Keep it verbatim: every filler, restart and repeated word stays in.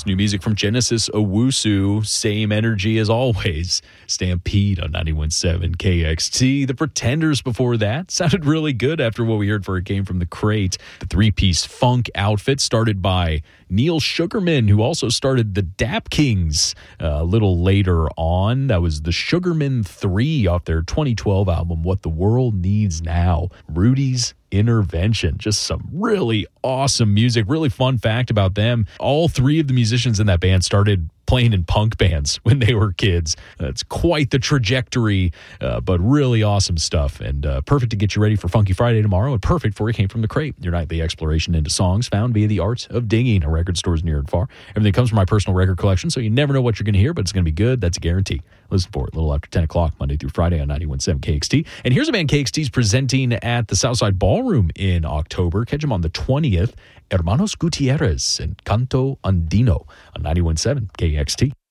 New music from Genesis Owusu, same energy as always. Stampede on ninety-one point seven K X T. The Pretenders before that sounded really good after what we heard for It Came From the Crate. The three-piece funk outfit started by Neil Sugarman, who also started the Dap Kings uh, a little later on. That was the Sugarman three off their twenty twelve album, What the World Needs Now. Rudy's Intervention. Just some really awesome music. Really fun fact about them. All three of the musicians in that band started playing in punk bands when they were kids. That's quite the trajectory, uh, but really awesome stuff. And uh, perfect to get you ready for Funky Friday tomorrow, and perfect for It Came From the Crate, your nightly exploration into songs found via the art of digging at record stores near and far. Everything comes from my personal record collection, so you never know what you're going to hear, but it's going to be good. That's a guarantee. Listen for it a little after ten o'clock, Monday through Friday on ninety-one point seven K X T. And here's a band K X T's presenting at the Southside Ballroom in October. Catch them on the twentieth. Hermanos Gutierrez and Canto Andino on ninety-one point seven K X T.